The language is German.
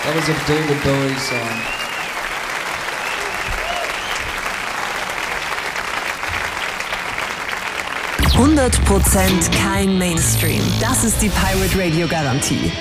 That was a David Bowie song. %100% kein Mainstream. Das ist die Pirate Radio Garantie.